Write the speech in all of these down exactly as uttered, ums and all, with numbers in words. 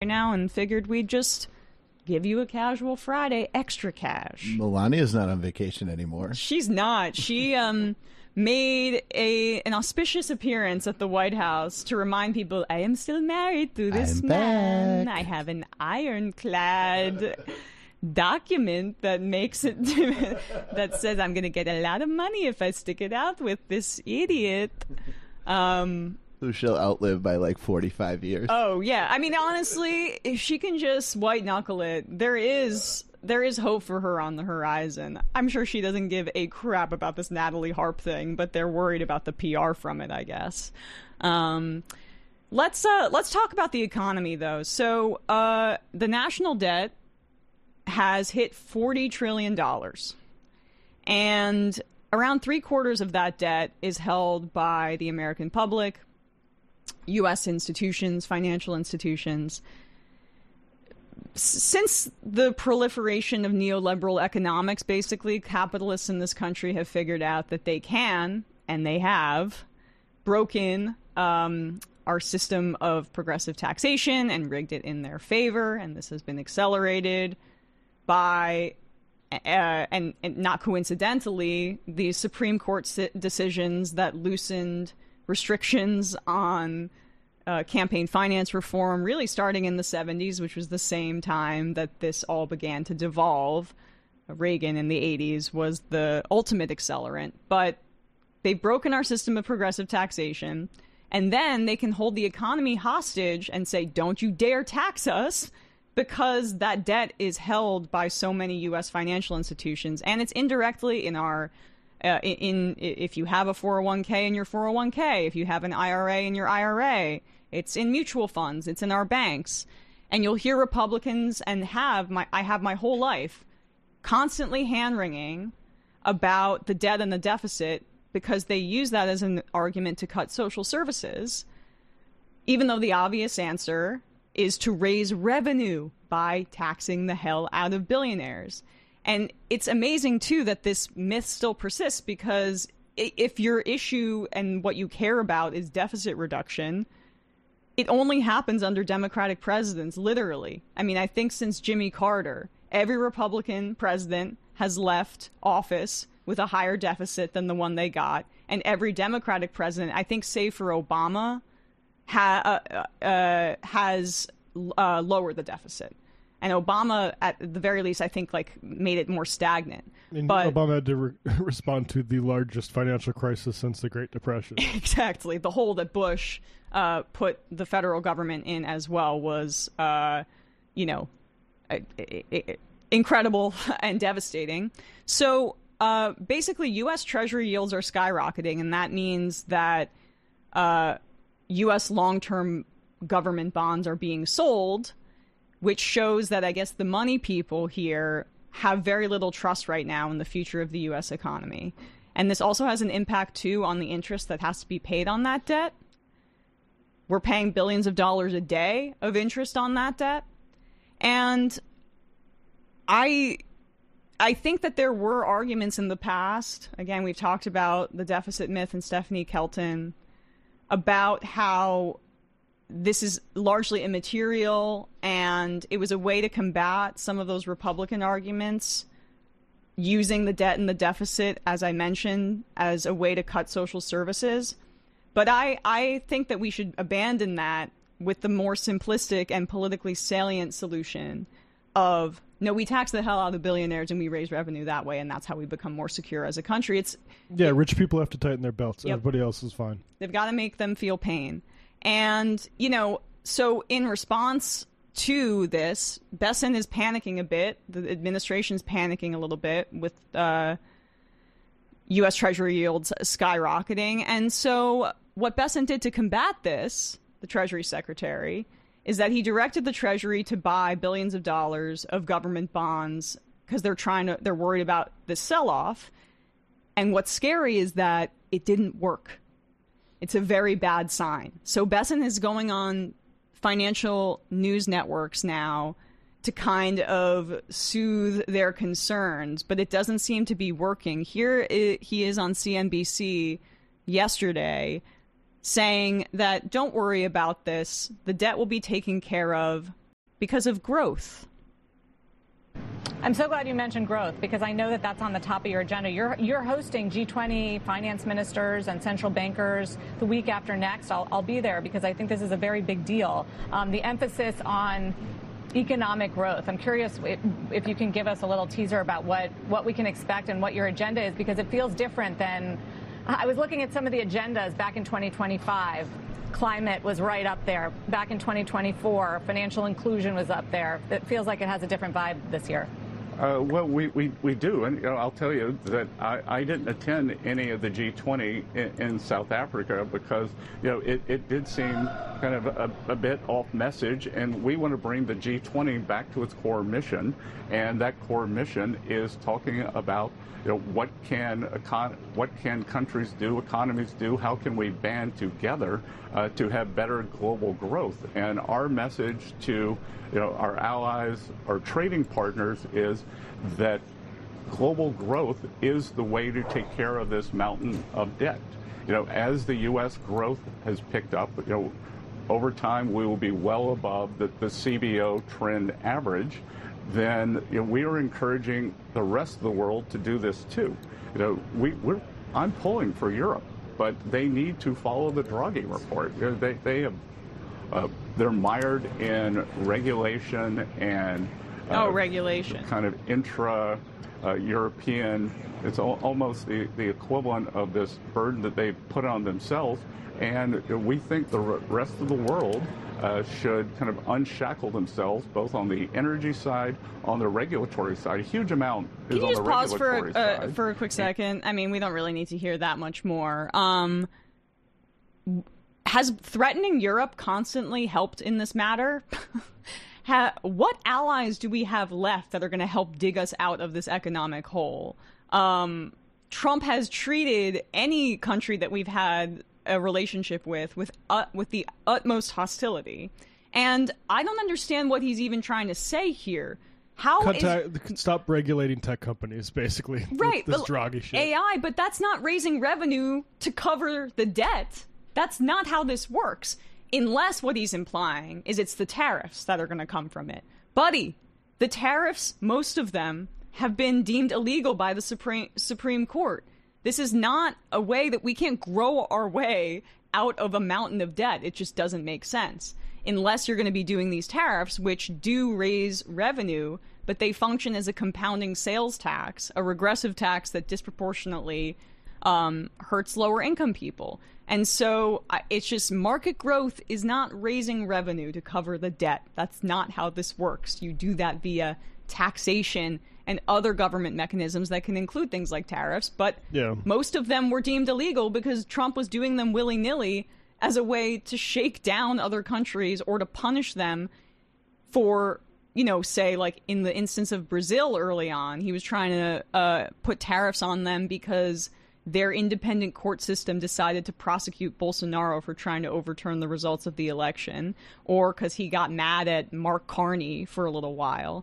now and figured we'd just give you a casual Friday extra cash. Melania's not on vacation anymore. She's not. She um made a an auspicious appearance at the White House to remind people, I am still married to this I'm man. back. I have an ironclad document that makes it that says I'm going to get a lot of money if I stick it out with this idiot. Um Who she'll outlive by like forty-five years. Oh, yeah. I mean, honestly, if she can just white-knuckle it, there is there is hope for her on the horizon. I'm sure she doesn't give a crap about this Natalie Harp thing, but they're worried about the P R from it, I guess. Um, let's uh, let's talk about the economy, though. So uh, the national debt has hit forty trillion dollars. And around three-quarters of that debt is held by the American public, U S institutions, financial institutions. Since the proliferation of neoliberal economics, basically, capitalists in this country have figured out that they can, and they have, broken um, our system of progressive taxation and rigged it in their favor, and this has been accelerated by, uh, and, and not coincidentally, the Supreme Court si- decisions that loosened restrictions on uh, campaign finance reform, really starting in the seventies, which was the same time that this all began to devolve. Reagan in the eighties was the ultimate accelerant. But they've broken our system of progressive taxation, and then they can hold the economy hostage and say, don't you dare tax us, because that debt is held by so many U S financial institutions, and it's indirectly in our Uh, in, in if you have a four oh one k in your four oh one k, if you have an I R A in your I R A, it's in mutual funds, it's in our banks. And you'll hear Republicans, and have my I have my whole life, constantly hand-wringing about the debt and the deficit, because they use that as an argument to cut social services, even though the obvious answer is to raise revenue by taxing the hell out of billionaires. And it's amazing, too, that this myth still persists, because if your issue and what you care about is deficit reduction, it only happens under Democratic presidents, literally. I mean, I think since Jimmy Carter, every Republican president has left office with a higher deficit than the one they got. And every Democratic president, I think save for Obama, ha- uh, uh, has uh, lowered the deficit. And Obama, at the very least, I think, like, made it more stagnant. And but Obama had to re- respond to the largest financial crisis since the Great Depression. Exactly. The hole that Bush uh, put the federal government in as well was, uh, you know, uh, incredible and devastating. So uh, basically, U S Treasury yields are skyrocketing, and that means that uh, U S long-term government bonds are being sold, which shows that, I guess, the money people here have very little trust right now in the future of the U S economy. And this also has an impact, too, on the interest that has to be paid on that debt. We're paying billions of dollars a day of interest on that debt. And I I think that there were arguments in the past, again, we've talked about the deficit myth and Stephanie Kelton, about how this is largely immaterial, and it was a way to combat some of those Republican arguments, using the debt and the deficit, as I mentioned, as a way to cut social services. But I, I think that we should abandon that with the more simplistic and politically salient solution of, no, we tax the hell out of billionaires and we raise revenue that way, and that's how we become more secure as a country. It's Yeah, it, rich people have to tighten their belts. Yep. Everybody else is fine. They've got to make them feel pain. And, you know, so in response to this, Bessent is panicking a bit. The administration's panicking a little bit with uh, U S Treasury yields skyrocketing. And so what Bessent did to combat this, the Treasury Secretary, is that he directed the Treasury to buy billions of dollars of government bonds because they're trying to, they're worried about the sell-off. And what's scary is that it didn't work. It's a very bad sign. So Bessent is going on financial news networks now to kind of soothe their concerns, but it doesn't seem to be working. Here it, he is on C N B C yesterday saying that don't worry about this. The debt will be taken care of. because of growth. I'm so glad you mentioned growth, because I know that that's on the top of your agenda. You're you're hosting G twenty finance ministers and central bankers the week after next. I'll, I'll be there because I think this is a very big deal. Um, the emphasis on economic growth. I'm curious if, if you can give us a little teaser about what, what we can expect and what your agenda is, because it feels different than, I was looking at some of the agendas back in twenty twenty-five. Climate was right up there. Back in twenty twenty-four, financial inclusion was up there. It feels like it has a different vibe this year. Uh, well, we, we, we do, and you know, I'll tell you that I, I didn't attend any of the G twenty in, in South Africa because, you know, it, it did seem kind of a, a bit off message, and we want to bring the G twenty back to its core mission, and that core mission is talking about, you know, what can econ- what can countries do, economies do, how can we band together uh, to have better global growth, and our message to, you know, our allies, our trading partners is that global growth is the way to take care of this mountain of debt. You know, as the U S growth has picked up, you know, over time we will be well above the, the C B O trend average. Then you know, we are encouraging the rest of the world to do this too. You know, we, we're I'm pulling for Europe, but they need to follow the Draghi report. You know, they they have uh, they're mired in regulation and uh, oh, regulation, kind of intra uh, European. It's al- almost the, the equivalent of this burden that they put on themselves, and we think the rest of the world Uh, should kind of unshackle themselves, both on the energy side, on the regulatory side. A huge amount is Can you on just the pause for regulatory a, uh, side. for a quick second? I mean, we don't really need to hear that much more. Um, has threatening Europe constantly helped in this matter? ha- what allies do we have left that are going to help dig us out of this economic hole? Um, Trump has treated any country that we've had a relationship with with uh, with the utmost hostility, and I don't understand what he's even trying to say here. How Contact, is stop regulating tech companies, basically. right This but Draghi shit. A I, but that's not raising revenue to cover the debt. That's not how this works. Unless what he's implying is it's the tariffs that are going to come from it, buddy. The tariffs, most of them, have been deemed illegal by the Supreme Supreme Court. This is not a way that we can't grow our way out of a mountain of debt. It just doesn't make sense. Unless you're going to be doing these tariffs, which do raise revenue, but they function as a compounding sales tax, a regressive tax that disproportionately um, hurts lower income people. And so I, it's just market growth is not raising revenue to cover the debt. That's not how this works. You do that via taxation and other government mechanisms that can include things like tariffs, but yeah. most of them were deemed illegal because Trump was doing them willy-nilly as a way to shake down other countries or to punish them for, you know, say, like in the instance of Brazil early on, he was trying to uh, put tariffs on them because their independent court system decided to prosecute Bolsonaro for trying to overturn the results of the election, or because he got mad at Mark Carney for a little while.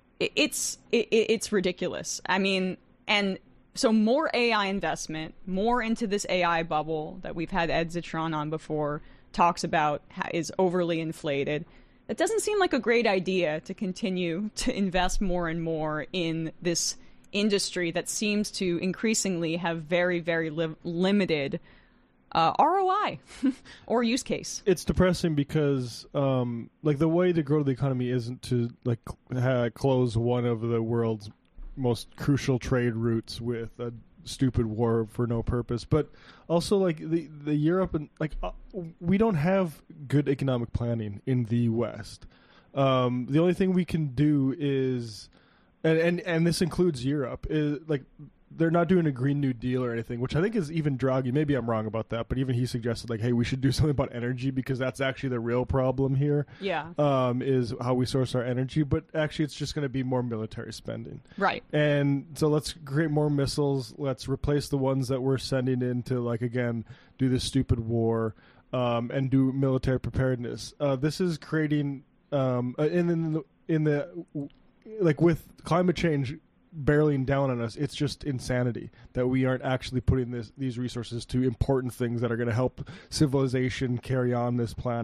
It's it, it's ridiculous. I mean, and so more A I investment, more into this A I bubble that we've had Ed Zitron on before talks about is overly inflated. It doesn't seem like a great idea to continue to invest more and more in this industry that seems to increasingly have very, very li- limited Uh, R O I or use case. It's depressing because, um, like, the way to grow the economy isn't to like ha- close one of the world's most crucial trade routes with a stupid war for no purpose, but also like the the Europe and like uh, we don't have good economic planning in the West. Um, the only thing we can do is, and and and this includes Europe, is like. They're not doing a Green New Deal or anything, which I think is even Draghi. Maybe I'm wrong about that, but even he suggested, like, hey, we should do something about energy because that's actually the real problem here. Yeah. Um, is how we source our energy, but actually it's just going to be more military spending. Right. And so let's create more missiles. Let's replace the ones that we're sending in to, like, again, do this stupid war um, and do military preparedness. Uh, this is creating, um, uh, in, in the, in the, like, with climate change barreling down on us, it's just insanity that we aren't actually putting this these resources to important things that are going to help civilization carry on this planet.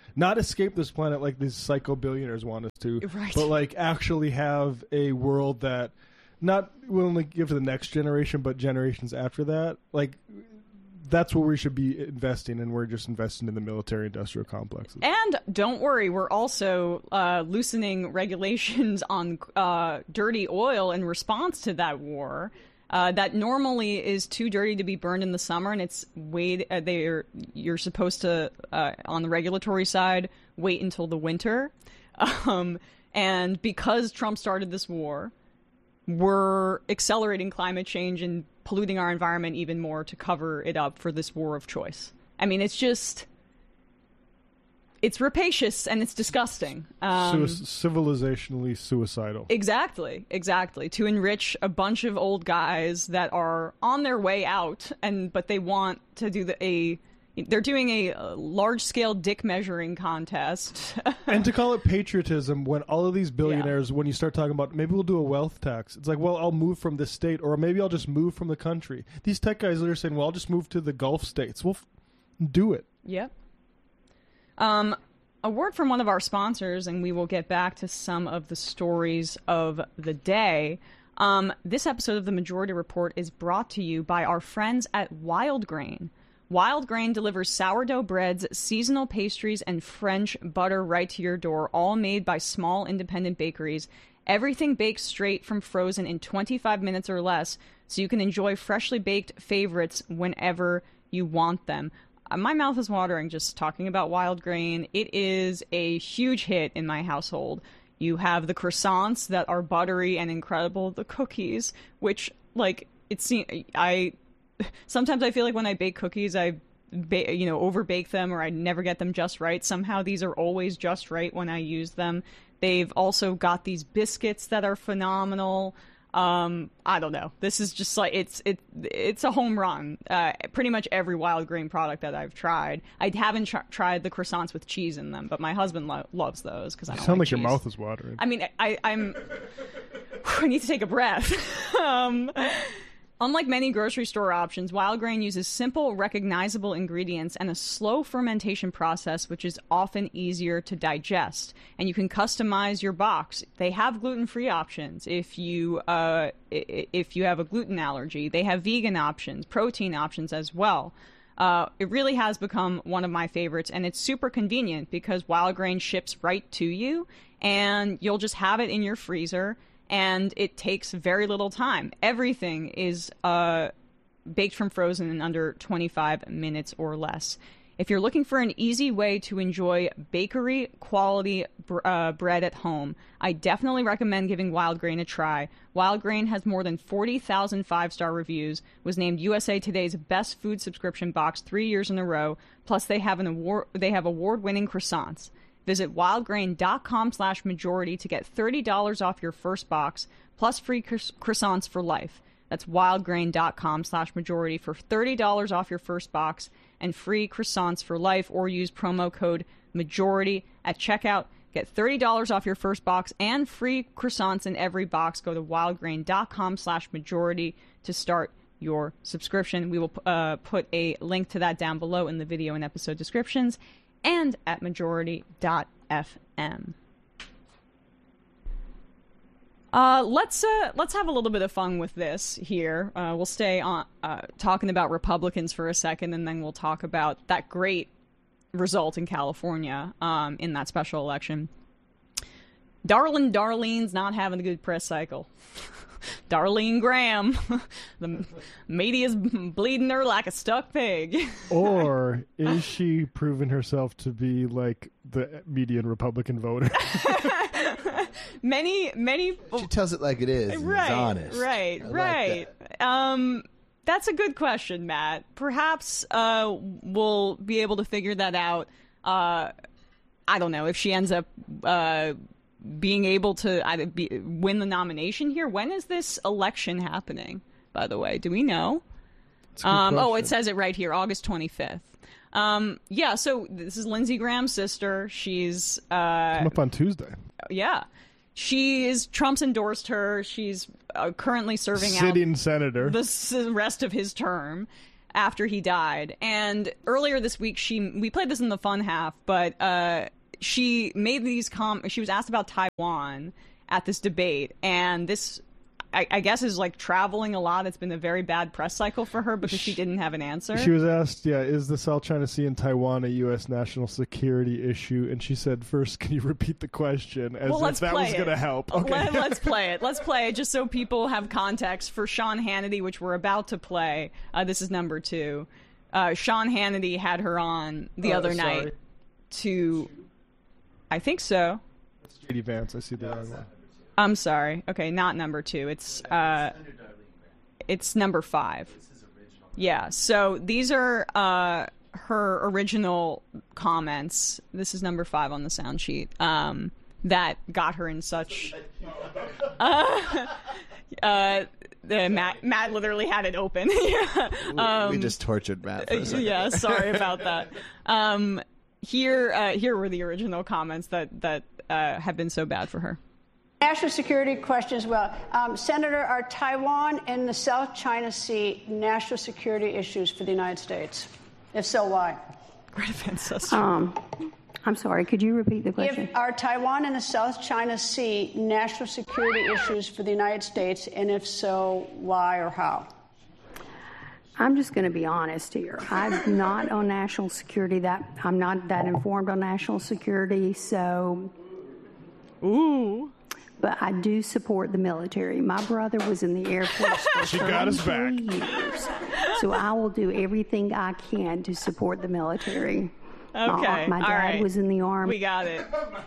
not escape this planet like these psycho billionaires want us to, Right. but like actually have a world that not will only give to the next generation, but generations after that. Like, that's where we should be investing, and we're just investing in the military-industrial complexes. And don't worry, we're also uh, loosening regulations on uh, dirty oil in response to that war. Uh, that normally is too dirty to be burned in the summer, and it's wait. Uh, they're you're supposed to uh, on the regulatory side wait until the winter. Um, and because Trump started this war, we're accelerating climate change and polluting our environment even more to cover it up for this war of choice. I mean, it's just, it's rapacious and it's disgusting. Um, Sui- civilizationally suicidal. Exactly, exactly. To enrich a bunch of old guys that are on their way out, and but they want to do the a. They're doing a, uh large-scale dick measuring contest. And to call it patriotism when all of these billionaires, yeah. when you start talking about maybe we'll do a wealth tax, it's like, well, I'll move from this state, or maybe I'll just move from the country. These tech guys are saying, well, I'll just move to the Gulf states. Well, f- do it. Yep. Um, a word from one of our sponsors, and we will get back to some of the stories of the day. Um, this episode of The Majority Report is brought to you by our friends at Wild Grain. Wild Grain delivers sourdough breads, seasonal pastries, and French butter right to your door, all made by small independent bakeries. Everything baked straight from frozen in twenty-five minutes or less, so you can enjoy freshly baked favorites whenever you want them. Uh, my mouth is watering just talking about Wild Grain. It is a huge hit in my household. You have the croissants that are buttery and incredible, the cookies, which, like, it seems I... Sometimes I feel like when I bake cookies, I, ba- you know, overbake them, or I never get them just right. Somehow these are always just right when I use them. They've also got these biscuits that are phenomenal. Um, I don't know. This is just like, it's it it's a home run. Uh, pretty much every Wild Grain product that I've tried. I haven't tr- tried the croissants with cheese in them, but my husband lo- loves those because I don't You sound like like cheese. your mouth is watering. I mean, I, I'm... I need to take a breath. um... Unlike many grocery store options, Wild Grain uses simple, recognizable ingredients and a slow fermentation process, which is often easier to digest. And you can customize your box. They have gluten-free options if you uh, if you have a gluten allergy. They have vegan options, protein options as well. Uh, it really has become one of my favorites, and it's super convenient because Wild Grain ships right to you, and you'll just have it in your freezer. And it takes very little time. Everything is uh, baked from frozen in under twenty-five minutes or less. If you're looking for an easy way to enjoy bakery quality br- uh, bread at home, I definitely recommend giving Wild Grain a try. Wild Grain has more than forty thousand five-star reviews, was named U S A Today's best food subscription box three years in a row. Plus, they have an award they have award-winning croissants. Visit wildgrain.com slash majority to get thirty dollars off your first box, plus free cro- croissants for life. That's wildgrain.com slash majority for thirty dollars off your first box and free croissants for life, or use promo code majority at checkout. Get thirty dollars off your first box and free croissants in every box. Go to wildgrain.com slash majority to start your subscription. We will uh, put a link to that down below in the video and episode descriptions, and at majority dot f m. Uh, let's uh, let's have a little bit of fun with this here. Uh, we'll stay on uh, talking about Republicans for a second, and then we'll talk about that great result in California um, in that special election. Darlin' Darlene's not having a good press cycle. Darlene Graham, the media's bleeding her like a stuck pig. Or is she proving herself to be like the median Republican voter? many, many. She tells it like it is. And Right, is honest. right, I like right. that. Um, that's a good question, Matt. Perhaps uh, we'll be able to figure that out. Uh, I don't know if she ends up uh, being able to either be, win the nomination here. When is this election happening, by the way? Do we know? Um, oh, it says it right here, August twenty-fifth. Um, yeah, so this is Lindsey Graham's sister. She's... Uh, Come up on Tuesday. Yeah. She is... Trump's endorsed her. She's uh, currently serving Sitting out senator. the s- rest of his term. after he died. And earlier this week, she we played this in the fun half, but uh, she made these com. She was asked about Taiwan at this debate, and this, I, I guess, is like traveling a lot. It's been a very bad press cycle for her because she didn't have an answer. She was asked, yeah, is the South China Sea and Taiwan a U S national security issue? And she said, first, can you repeat the question? As well, if that was going to help. Okay. Let, let's play it. Let's play it just so people have context for Sean Hannity, which we're about to play. Uh, this is number two. Uh, Sean Hannity had her on the Oh, other sorry. night to, I think so. It's J D Vance. I see the wrong one. I'm sorry. Okay, not number two. It's uh, it's number five. Yeah. So these are uh her original comments. This is number five on the sound sheet. Um, that got her in such. Uh, uh, the Matt Matt literally had it open. yeah. Um, we just tortured Matt. For a second. yeah. Sorry about that. Um, here uh, here were the original comments that that uh, have been so bad for her. National security question as well. Um, Senator, are Taiwan and the South China Sea national security issues for the United States? If so, why? Greta Van Susteren. Um, I'm sorry, could you repeat the question? If, are Taiwan and the South China Sea national security issues for the United States, and if so, why or how? I'm just going to be honest here. I'm not on national security. That I'm not that informed on national security, so... Ooh. But I do support the military. My brother was in the Air Force for She got us back. thirty-three years. So I will do everything I can to support the military. Okay, My, my all dad right. was in the Army. We got it.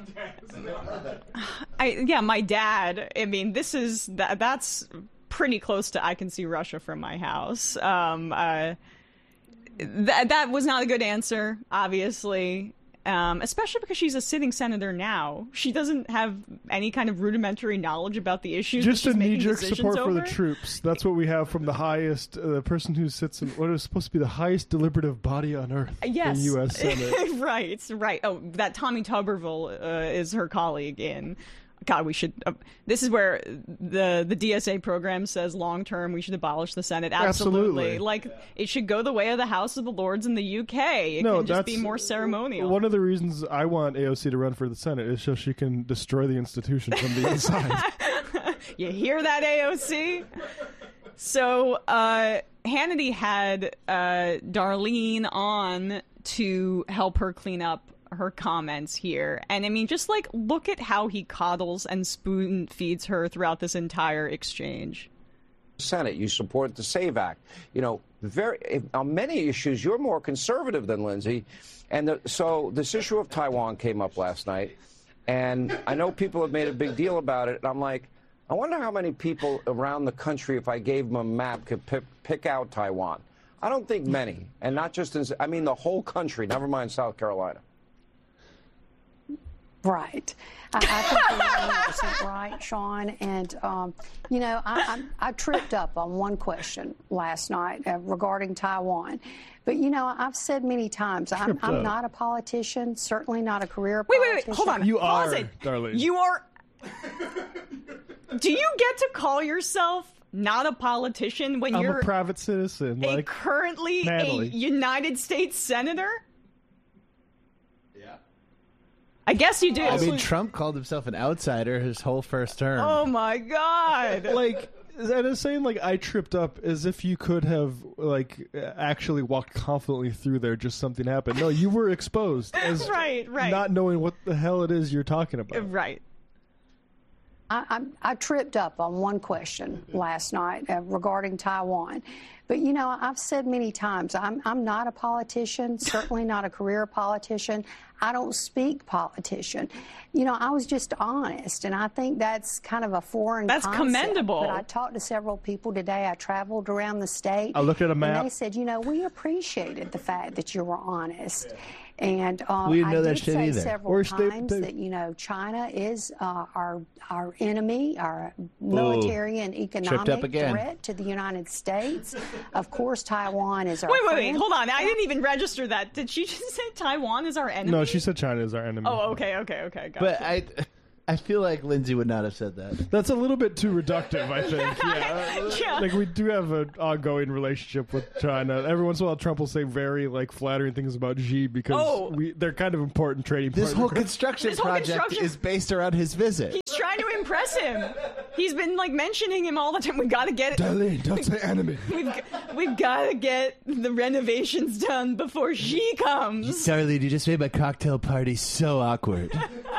I yeah, my dad. I mean, this is that. That's pretty close to I can see Russia from my house. Um, uh, that that was not a good answer, obviously. Um, especially because she's a sitting senator now. She doesn't have any kind of rudimentary knowledge about the issues. Just that a she's making knee-jerk decisions support for over. the troops. That's what we have from the highest, uh, the person who sits in what is supposed to be the highest deliberative body on earth, Yes. the U S Senate. right, right. Oh, that Tommy Tuberville uh, is her colleague in. God, we should. Uh, this is where the the D S A program says long term we should abolish the Senate. Absolutely. Absolutely. Like it should go the way of the House of the Lords in the U K. It No, can just that's be more ceremonial. One of the reasons I want A O C to run for the Senate is so she can destroy the institution from the inside. You hear that, A O C? So uh, Hannity had uh, Darlene on to help her clean up her comments here. And I mean, just like look at how he coddles and spoon feeds her throughout this entire exchange. Senate, you support the SAVE Act. You know, very if, on many issues, you're more conservative than Lindsey. And the, so this issue of Taiwan came up last night. And I know people have made a big deal about it. And I'm like, I wonder how many people around the country, if I gave them a map, could pick, pick out Taiwan. I don't think many. And not just in, I mean, the whole country, never mind South Carolina. Right. I, I think you're one hundred percent right, Sean. And, um, you know, I, I, I tripped up on one question last night uh, regarding Taiwan. But, you know, I've said many times, I'm, Tripped I'm up. not a politician, certainly not a career Wait, wait, politician. wait. Hold on. You Pause are, it. Darlene. You are. Do you get to call yourself not a politician when I'm you're a private citizen. a Like, currently Natalie. a United States senator? I guess you do. I mean, Trump called himself an outsider his whole first term. Oh my God! like, and it's saying like I tripped up as if you could have like actually walked confidently through there. Just something happened. No, you were exposed as Right, right. not knowing what the hell it is you're talking about. Right. I, I, I tripped up on one question last night uh, regarding Taiwan. But, you know, I've said many times, I'm, I'm not a politician, certainly not a career politician. I don't speak politician. You know, I was just honest, and I think that's kind of a foreign That's concept. commendable. But I talked to several people today. I traveled around the state. I looked at a map. And they said, you know, we appreciated the fact that you were honest. And um, We didn't know I that did shit say either. several Or state- times they- that, you know, China is uh, our our enemy, our military and economic again. threat to the United States. Of course, Taiwan is our Wait, wait, friend. wait. Hold on. I didn't even register that. Did she just say Taiwan is our enemy? No, she said China is our enemy. Oh, okay, okay, okay. Gotcha. But I, I I feel like Lindsey would not have said that. That's a little bit too reductive, I think. Yeah. Yeah. Like, we do have an ongoing relationship with China. Every once in a while, Trump will say very, like, flattering things about Xi because Oh. we, they're kind of important trading This partners. whole construction This whole project construction- is based around his visit. He's trying to impress him. He's been like mentioning him all the time. We got to get it. Darlene, don't say enemy. We've, we've got to get the renovations done before she comes. Darlene, you just made my cocktail party so awkward.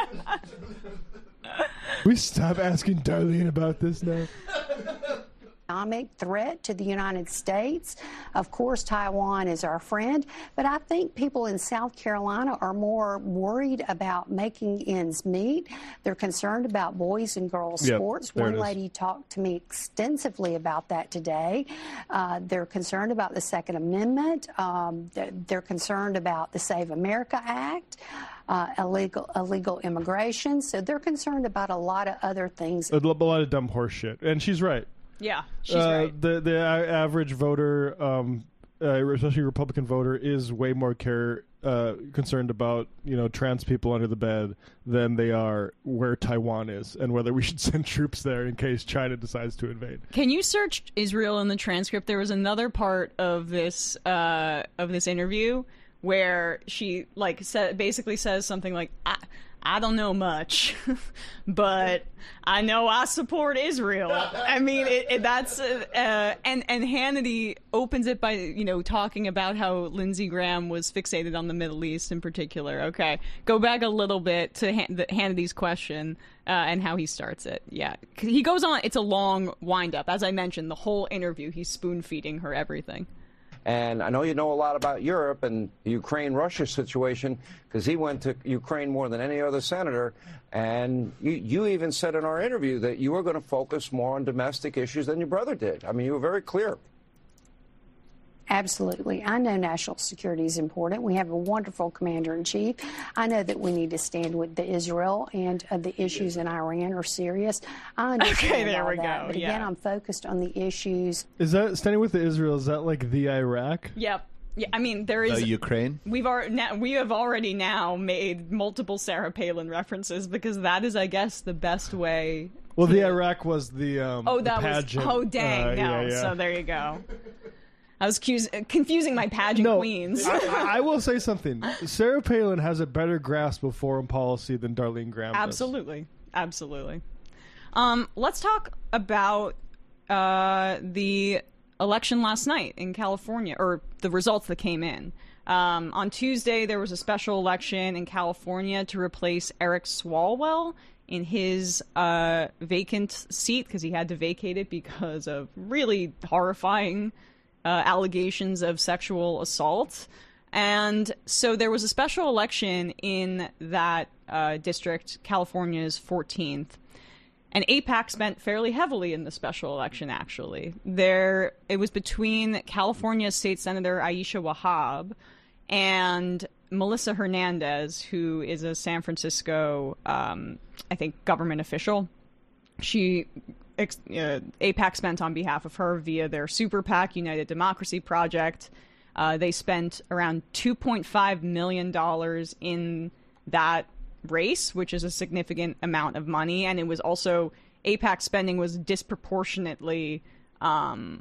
We stop asking Darlene about this now. Economic threat to the United States. Of course, Taiwan is our friend, but I think people in South Carolina are more worried about making ends meet. They're concerned about boys and girls Yep, sports. there One it is. lady talked to me extensively about that today. Uh, they're concerned about the Second Amendment. Um, they're, they're concerned about the Save America Act. Uh, illegal illegal immigration. So they're concerned about a lot of other things. A lo- a lot of dumb horse shit. And she's right. Yeah, she's uh, right. The the a- average voter, um, uh, especially Republican voter, is way more care uh, concerned about you know trans people under the bed than they are where Taiwan is and whether we should send troops there in case China decides to invade. Can you search Israel in the transcript? There was another part of this uh, of this interview where she like sa- basically says something like, I, I don't know much, but I know I support Israel. I mean, it, it, that's uh, uh, and and Hannity opens it by you know talking about how Lindsey Graham was fixated on the Middle East in particular. Okay, go back a little bit to Han- the, Hannity's question uh, and how he starts it. Yeah, he goes on. It's a long wind up, as I mentioned. The whole interview, he's spoon feeding her everything. And I know you know a lot about Europe and the Ukraine-Russia situation because he went to Ukraine more than any other senator. And you, you even said in our interview that you were going to focus more on domestic issues than your brother did. I mean, you were very clear. Absolutely. I know national security is important. We have a wonderful commander-in-chief. I know that we need to stand with the Israel and uh, the issues in Iran are serious. I understand Okay, there all we that. go, But again, yeah. I'm focused on the issues. Is that standing with the Israel? Is that like the Iraq? Yep. Yeah, I mean, there is. The Ukraine? We've already now, we have already now made multiple Sarah Palin references because that is, I guess, the best way. Well, to- the Iraq was the um, Oh, the that was. pageant. Oh, dang! Uh, no. yeah, yeah. So there you go. I was cus- confusing my pageant No, queens. I, I will say something. Sarah Palin has a better grasp of foreign policy than Darlene Graham does. Absolutely, absolutely. Um, let's talk about uh, the election last night in California, or the results that came in. Um, on Tuesday, there was a special election in California to replace Eric Swalwell in his uh, vacant seat because he had to vacate it because of really horrifying uh, allegations of sexual assault. And so there was a special election in that uh, district, California's fourteenth. And AIPAC spent fairly heavily in the special election, actually. There, it was between California State Senator Aisha Wahab and Melissa Hernandez, who is a San Francisco, um, I think, government official. She, ex- uh, AIPAC spent on behalf of her via their super PAC, United Democracy Project. Uh, they spent around two point five million dollars in that race, which is a significant amount of money. And it was also, AIPAC spending was disproportionately, um,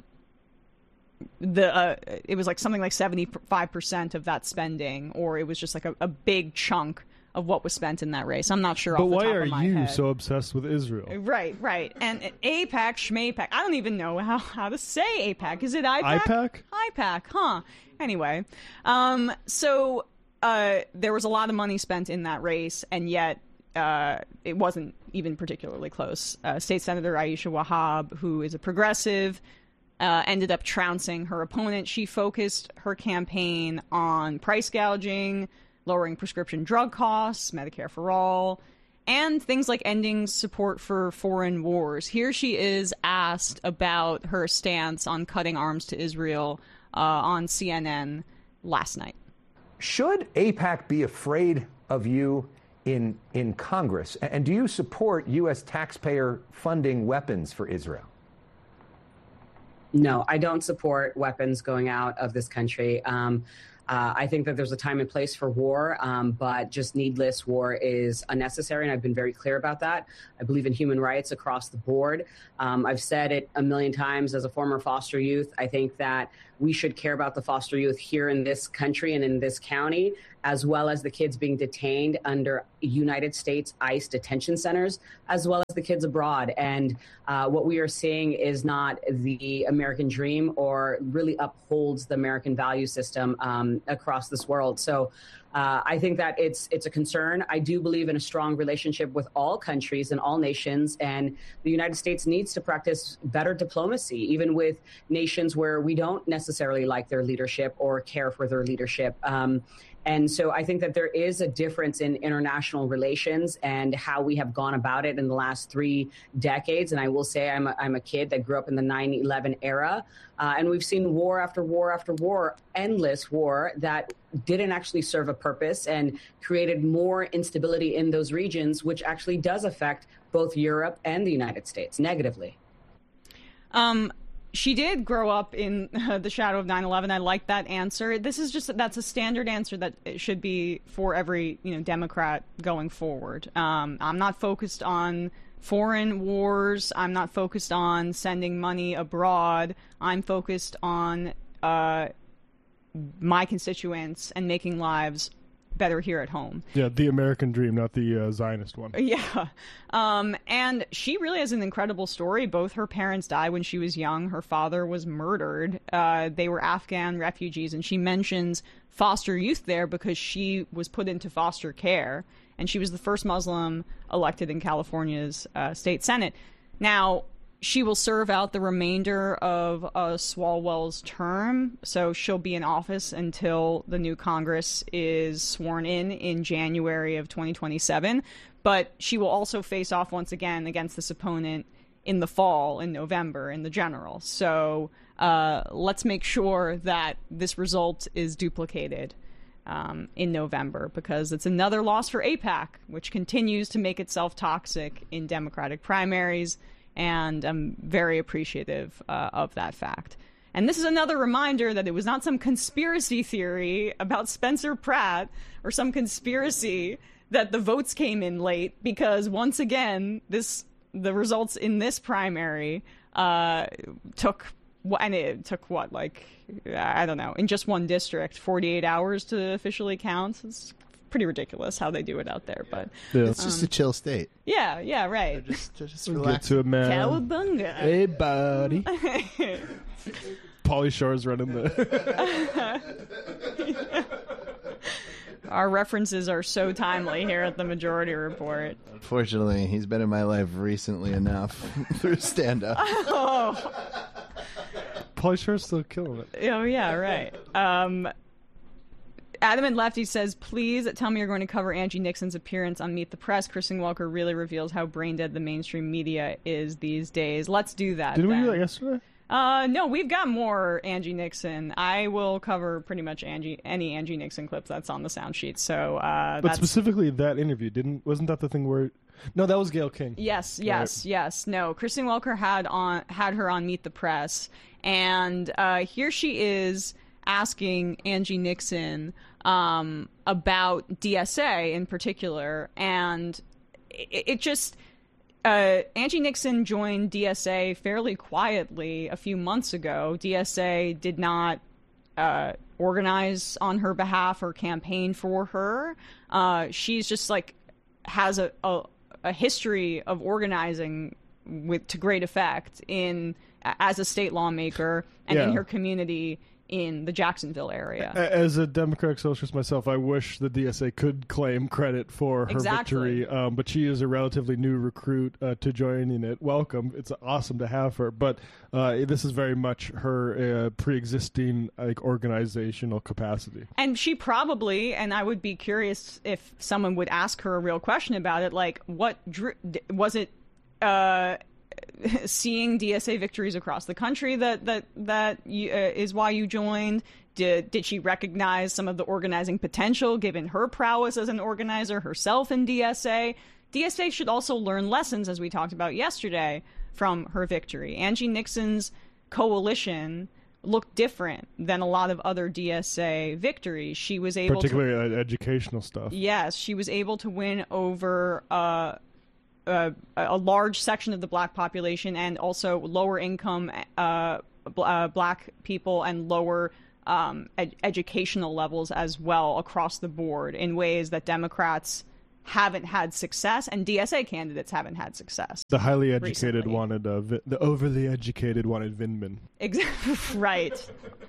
the uh, it was like something like seventy-five percent of that spending, or it was just like a, a big chunk of what was spent in that race. I'm not sure But off the why top are of my you head. so obsessed with Israel? Right, right. And AIPAC, SHMAPAC. I don't even know how, how to say AIPAC. Is it IPAC? IPAC? IPAC, huh. Anyway, um, so uh, there was a lot of money spent in that race, and yet uh, it wasn't even particularly close. Uh, State Senator Aisha Wahab, who is a progressive, uh, ended up trouncing her opponent. She focused her campaign on price gouging, lowering prescription drug costs, Medicare for all, and things like ending support for foreign wars. Here she is asked about her stance on cutting arms to Israel uh, on C N N last night. Should AIPAC be afraid of you in in Congress? And do you support U S taxpayer funding weapons for Israel? No, I don't support weapons going out of this country. Um, Uh, I think that there's a time and place for war, um, but just needless war is unnecessary, and I've been very clear about that. I believe in human rights across the board. Um, I've said it a million times as a former foster youth. I think that we should care about the foster youth here in this country and in this county, as well as the kids being detained under United States ICE detention centers, as well as the kids abroad. And uh, what we are seeing is not the American dream or really upholds the American value system um, across this world. So uh, I think that it's it's a concern. I do believe in a strong relationship with all countries and all nations, and the United States needs to practice better diplomacy, even with nations where we don't necessarily like their leadership or care for their leadership. Um, And so I think that there is a difference in international relations and how we have gone about it in the last three decades. And I will say I'm a, I'm a kid that grew up in the nine eleven era. Uh, and we've seen war after war after war, endless war that didn't actually serve a purpose and created more instability in those regions, which actually does affect both Europe and the United States negatively. Um. She did grow up in uh, the shadow of nine eleven. I like that answer. This is just, that's a standard answer that it should be for every, you know, Democrat going forward. Um, I'm not focused on foreign wars. I'm not focused on sending money abroad. I'm focused on uh, my constituents and making lives better here at home. Yeah, the American dream, not the uh, Zionist one. Yeah. Um, and she really has an incredible story. Both her parents died when she was young. Her father was murdered. Uh, they were Afghan refugees, and she mentions foster youth there because she was put into foster care, and she was the first Muslim elected in California's uh, state Senate. Now, she will serve out the remainder of uh, Swalwell's term, so she'll be in office until the new Congress is sworn in in January of twenty twenty-seven. But she will also face off once again against this opponent in the fall, in November, in the general. So uh, let's make sure that this result is duplicated um, in November, because it's another loss for AIPAC, which continues to make itself toxic in Democratic primaries. And I'm very appreciative uh, of that fact. And this is another reminder that it was not some conspiracy theory about Spencer Pratt or some conspiracy that the votes came in late, because once again, this the results in this primary uh, took, and it took what, like, I don't know, in just one district, forty-eight hours to officially count. It's pretty ridiculous how they do it out there, but yeah. It's just um, a chill state. Yeah, yeah, right. Just, just relax. Get to it, man. Cowabunga. Hey, buddy. Pauly Shore's running the. Our references are so timely here at the Majority Report. Unfortunately, he's been in my life recently enough through stand-up. Oh. Pauly Shore's still killing it. Oh, yeah, right. Um... Adam and Lefty says, please tell me you're going to cover Angie Nixon's appearance on Meet the Press. Kristen Welker really reveals how brain dead the mainstream media is these days. Let's do that. Didn't then. we do that yesterday? Uh, no, we've got more Angie Nixon. I will cover pretty much Angie, any Angie Nixon clip that's on the sound sheet. So, uh, but that's... specifically that interview, didn't wasn't that the thing where? No, that was Gayle King. Yes, yes, right. yes. No, Kristen Welker had on had her on Meet the Press, and uh, here she is asking Angie Nixon um, about D S A in particular, and it, it just uh, Angie Nixon joined D S A fairly quietly a few months ago. D S A did not uh, organize on her behalf or campaign for her. Uh, she's just like has a, a a history of organizing with to great effect in as a state lawmaker and yeah. in her community in the Jacksonville area. As a Democratic Socialist myself, I wish the D S A could claim credit for her exactly. victory, um, but she is a relatively new recruit uh, to joining it. Welcome. It's awesome to have her, but uh, this is very much her uh, pre-existing like organizational capacity. And she probably, and I would be curious if someone would ask her a real question about it, like, what drew, was it... Uh, seeing D S A victories across the country that that that you, uh, is why you joined? Did did she recognize some of the organizing potential given her prowess as an organizer herself in D S A? D S A should also learn lessons, as we talked about yesterday, from her victory. Angie Nixon's coalition looked different than a lot of other D S A victories. She was able particularly to, educational stuff. Yes, she was able to win over uh, a, a large section of the black population and also lower income uh, uh, black people and lower um, ed- educational levels as well across the board in ways that Democrats haven't had success and D S A candidates haven't had success. The highly educated recently. wanted, uh, vi- the overly educated wanted Vindman. Exactly. Right.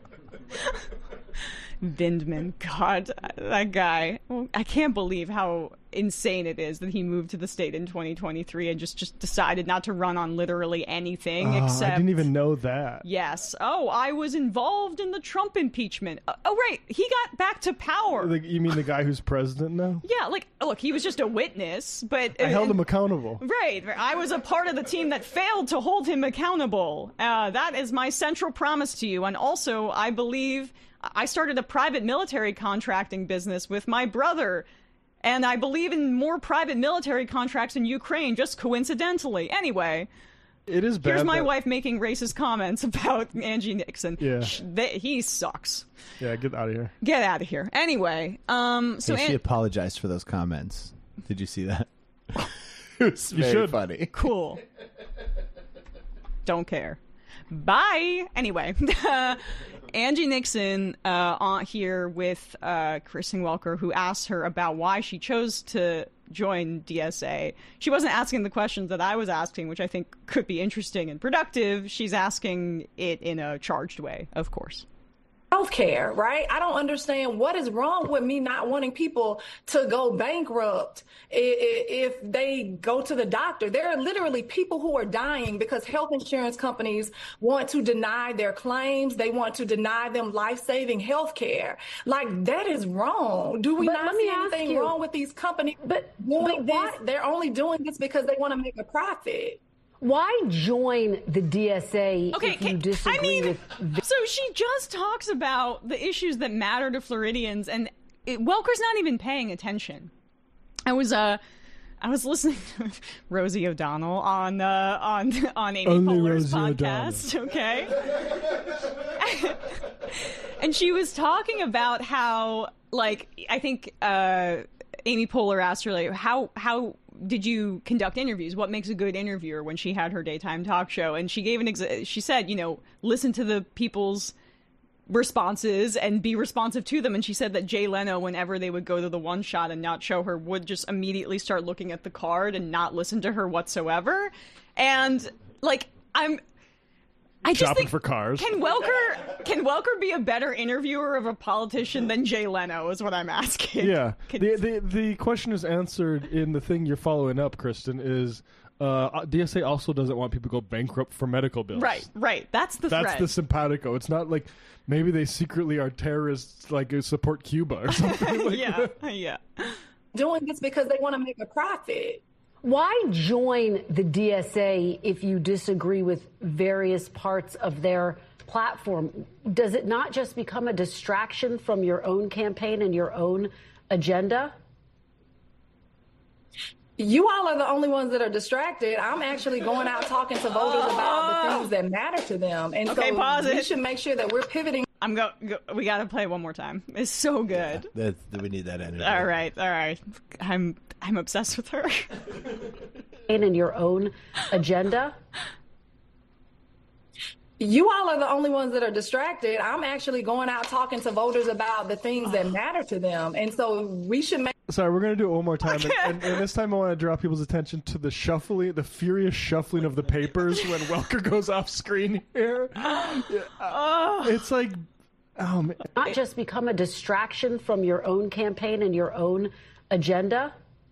Vindman. God, that guy. I can't believe how insane it is that he moved to the state in twenty twenty-three and just, just decided not to run on literally anything Uh, except... I didn't even know that. Yes. Oh, I was involved in the Trump impeachment. Uh, oh, right. He got back to power. Like, you mean the guy who's president now? Yeah, like, look, he was just a witness, but... I held him accountable. Right. I was a part of the team that failed to hold him accountable. Uh, that is my central promise to you. And also, I believe I started a private military contracting business with my brother. And I believe in more private military contracts in Ukraine, just coincidentally. Anyway, it is bad. Here's my that... wife making racist comments about Angie Nixon. Yeah. They, he sucks. Yeah, get out of here. Get out of here. Anyway, um, so hey, she An- apologized for those comments. Did you see that? It was you very should. funny. Cool. Don't care. Bye. Anyway, Angie Nixon uh, on here with uh, Kristen Welker, who asked her about why she chose to join D S A. She wasn't asking the questions that I was asking, which I think could be interesting and productive. She's asking it in a charged way, of course. Healthcare, right? I don't understand what is wrong with me not wanting people to go bankrupt if they go to the doctor. There are literally people who are dying because health insurance companies want to deny their claims. They want to deny them life-saving health care. Like, that is wrong. Do we but not see anything you, wrong with these companies but, doing but this? why? They're only doing this because they want to make a profit. Why join the D S A okay, if you can, disagree I mean, with... So she just talks about the issues that matter to Floridians, and it, Welker's not even paying attention. I was uh, I was listening to Rosie O'Donnell on uh, on on Amy Only Poehler's Rosie podcast, okay? And she was talking about how, like, I think uh, Amy Poehler asked her, like, how how. did you conduct interviews? What makes a good interviewer when she had her daytime talk show? And she gave an ex- she said, you know, listen to the people's responses and be responsive to them. And she said that Jay Leno, whenever they would go to the one shot and not show her, would just immediately start looking at the card and not listen to her whatsoever. And like, I'm I just Shopping think, for cars. Can Welker can Welker be a better interviewer of a politician than Jay Leno is what I'm asking. Yeah. Can, the, the the question is answered in the thing you're following up, Kristen, is uh, D S A also doesn't want people to go bankrupt for medical bills. Right, right. That's the That's threat. the simpatico. It's not like maybe they secretly are terrorists, like uh, support Cuba or something. Like yeah, that. yeah. Doing this because they want to make a profit. Why join the D S A if you disagree with various parts of their platform? Does it not just become a distraction from your own campaign and your own agenda? You all are the only ones that are distracted. I'm actually going out talking to voters about the things that matter to them. And okay, so pause we it. should make sure that we're pivoting. I'm go, go we got to play one more time. It's so good. Yeah, that, we need that energy. All right, all right. I'm I'm obsessed with her. In your own agenda? You all are the only ones that are distracted. I'm actually going out talking to voters about the things that matter to them. And so we should make. Sorry, we're going to do it one more time. And, and, and this time I want to draw people's attention to the shuffling, the furious shuffling of the papers when Welker goes off screen here. Yeah. It's like, oh man. Not just become a distraction from your own campaign and your own agenda?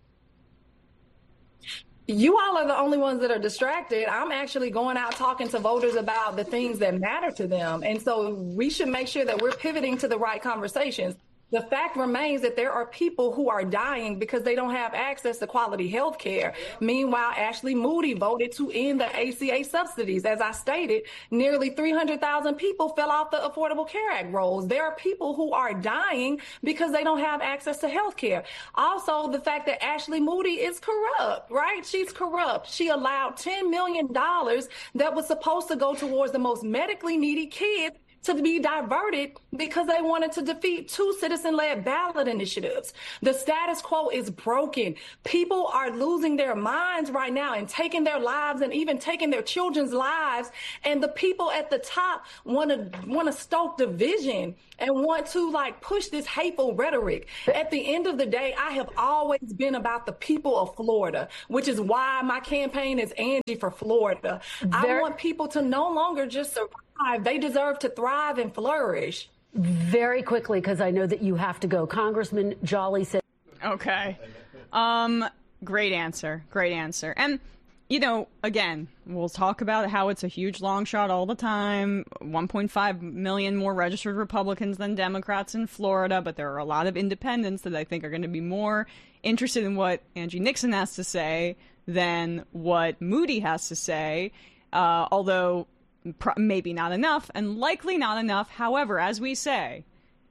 You all are the only ones that are distracted. I'm actually going out talking to voters about the things that matter to them. And so we should make sure that we're pivoting to the right conversations. The fact remains that there are people who are dying because they don't have access to quality health care. Meanwhile, Ashley Moody voted to end the A C A subsidies. As I stated, nearly three hundred thousand people fell off the Affordable Care Act rolls. There are people who are dying because they don't have access to health care. Also, the fact that Ashley Moody is corrupt, right? She's corrupt. She allowed ten million dollars that was supposed to go towards the most medically needy kids to be diverted because they wanted to defeat two citizen-led ballot initiatives. The status quo is broken. People are losing their minds right now and taking their lives and even taking their children's lives. And the people at the top want to want to stoke division and want to like push this hateful rhetoric. At the end of the day, I have always been about the people of Florida, which is why my campaign is Angie for Florida. There- I want people to no longer just survive. They deserve to thrive and flourish. Very quickly, because I know that you have to go. Congressman Jolly said. Okay. Um, great answer. Great answer. And, you know, again, we'll talk about how it's a huge long shot all the time. one point five million more registered Republicans than Democrats in Florida, but there are a lot of independents that I think are going to be more interested in what Angie Nixon has to say than what Moody has to say. Uh, although maybe not enough, and likely not enough. However, as we say,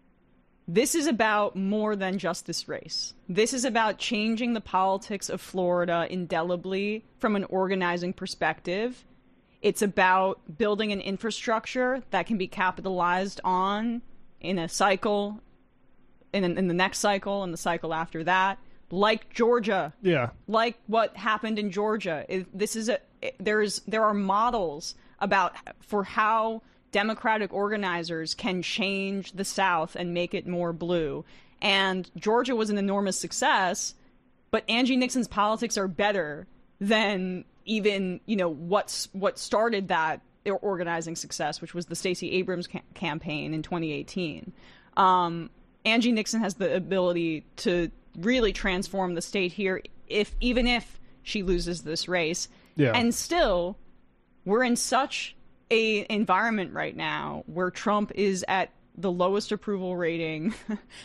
this is about more than just this race. This is about changing the politics of Florida indelibly from an organizing perspective. It's about building an infrastructure that can be capitalized on in a cycle, in, in the next cycle, and the cycle after that, like Georgia. Yeah. Like what happened in Georgia. It, this is a there's there are models about for how Democratic organizers can change the South and make it more blue. And Georgia was an enormous success, but Angie Nixon's politics are better than even, you know, what's what started that organizing success, which was the Stacey Abrams ca- campaign in twenty eighteen. Um, Angie Nixon has the ability to really transform the state here, if even if she loses this race. Yeah. And still, we're in such a environment right now where Trump is at the lowest approval rating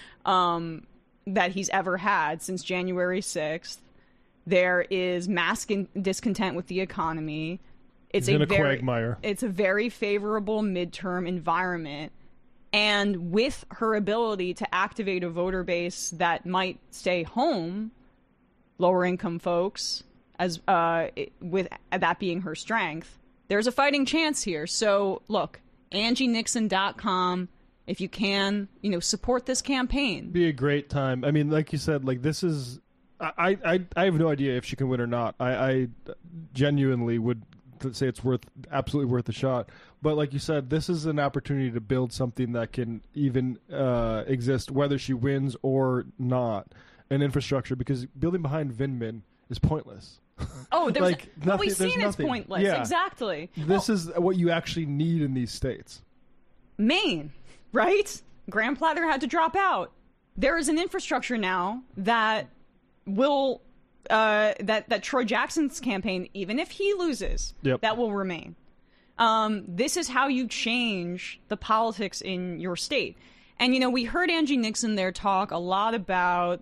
um, that he's ever had since January sixth. There is mass discontent with the economy. It's he's a, in a very, quagmire. It's a very favorable midterm environment. And with her ability to activate a voter base that might stay home, lower income folks, as uh, with that being her strength, there's a fighting chance here. So look, Angie Nixon dot com. If you can, you know, support this campaign. Be a great time. I mean, like you said, like this is. I I, I have no idea if she can win or not. I, I genuinely would say it's worth absolutely worth a shot. But like you said, this is an opportunity to build something that can even uh, exist whether she wins or not. An infrastructure, because building behind Vindman is pointless. Oh, there's like what nothing, we've seen is nothing. pointless. Yeah. Exactly. This well, is what you actually need in these states. Maine, right? Graham Platter had to drop out. There is an infrastructure now that will uh, that that Troy Jackson's campaign, even if he loses, yep. that will remain. Um, this is how you change the politics in your state. And you know, we heard Angie Nixon there talk a lot about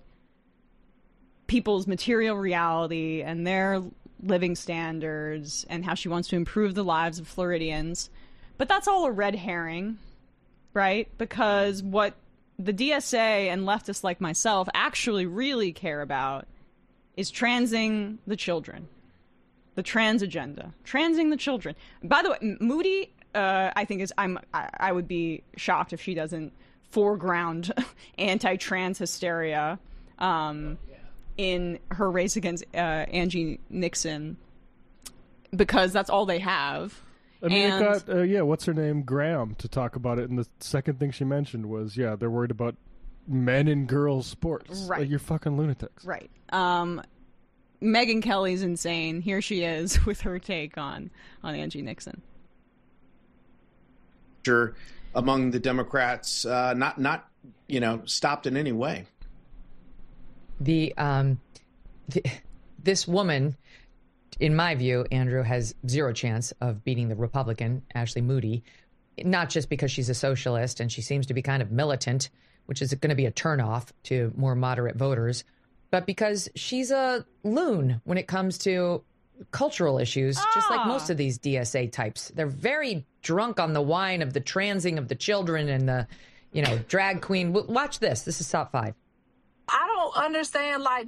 people's material reality and their living standards and how she wants to improve the lives of Floridians. But that's all a red herring, right? Because what the D S A and leftists like myself actually really care about is transing the children. The trans agenda. Transing the children. By the way, Moody, uh, I think is, I'm, I, I would be shocked if she doesn't foreground anti-trans hysteria, um, in her race against uh, Angie Nixon, because that's all they have. I mean, and, it got, uh, yeah, what's her name, Graham, to talk about it, and the second thing she mentioned was, yeah, they're worried about men and girls sports. Right. Like, you're fucking lunatics. Right. Um, Megyn Kelly's insane. Here she is with her take on, on Angie Nixon. Sure, among the Democrats, uh, not, not, you know, stopped in any way. The, um, the this woman, in my view, Andrew, has zero chance of beating the Republican, Ashley Moody, not just because she's a socialist and she seems to be kind of militant, which is going to be a turnoff to more moderate voters, but because she's a loon when it comes to cultural issues, ah. just like most of these D S A types. They're very drunk on the wine of the transing of the children and the, you know, drag queen. Watch this. This is top five. I don't understand, like,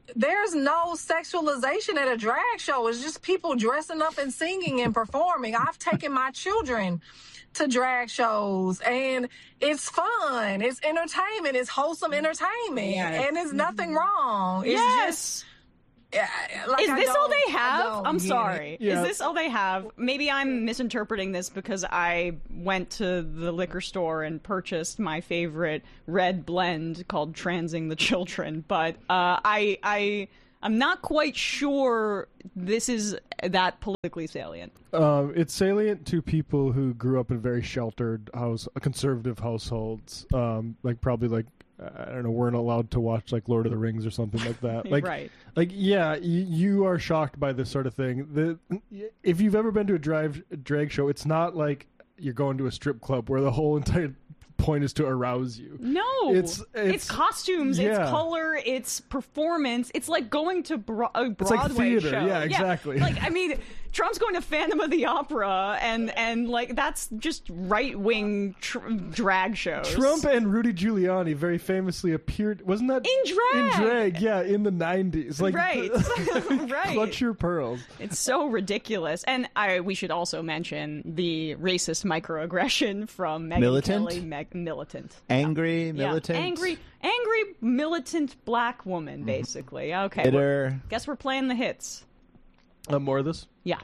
there's no sexualization at a drag show. It's just people dressing up and singing and performing. I've taken my children to drag shows, and it's fun. It's entertainment. It's wholesome entertainment, yes. And there's nothing wrong. It's yes. just... Yeah, like is I this all they I have? I'm sorry. Yeah. Is this all they have? Maybe I'm misinterpreting this because I went to the liquor store and purchased my favorite red blend called Transing the Children, but uh, I, I, I'm not quite sure this is that politically salient. Um, it's salient to people who grew up in very sheltered house, conservative households, um, like probably like. I don't know, weren't allowed to watch like Lord of the Rings or something like that. Like, right. like yeah, you, you are shocked by this sort of thing. The if you've ever been to a drive drag show, it's not like you're going to a strip club where the whole entire point is to arouse you. No, it's it's, it's costumes, yeah. it's color, it's performance. It's like going to bro- a Broadway it's like theater. show. Yeah, exactly. Yeah. Like I mean, Trump's going to Phantom of the Opera, and and like that's just right wing tr- drag shows. Trump and Rudy Giuliani very famously appeared. Wasn't that in drag? In drag, yeah, in the nineties. Like, right, right. Clutch your pearls. It's so ridiculous, and I we should also mention the racist microaggression from Megyn Militant? Kelly. Meg- militant, angry, yeah. militant, yeah. angry, angry, militant black woman, basically. Okay, bitter. Guess we're playing the hits. Uh, more of this? Yeah.